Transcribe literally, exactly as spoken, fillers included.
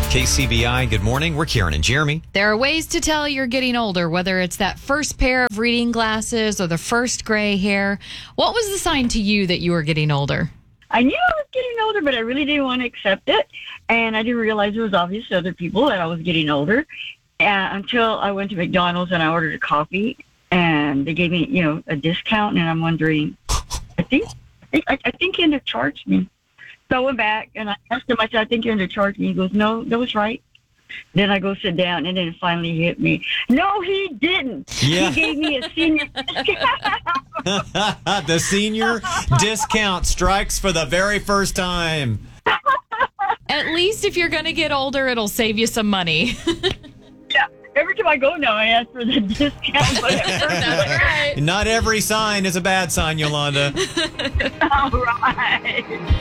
K C B I, good morning. We're Karen and Jeremy. There are ways to tell you're getting older, whether it's that first pair of reading glasses or the first gray hair. What was the sign to you that you were getting older? I knew I was getting older, but I really didn't want to accept it. And I didn't realize it was obvious to other people that I was getting older uh, until I went to McDonald's and I ordered a coffee. And they gave me, you know, a discount. And I'm wondering, I think I, I think he undercharged me. So I went back and I asked him, I said, I think you undercharged me. He goes, no, that was right. Then I go sit down, and then it finally hit me. No, he didn't. Yeah. He gave me a senior discount. The senior discount strikes for the very first time. At least if you're going to get older, it'll save you some money. Yeah. Every time I go now, I ask for the discount. But at first, I was like, Right. Not every sign is a bad sign, Yolanda. all right.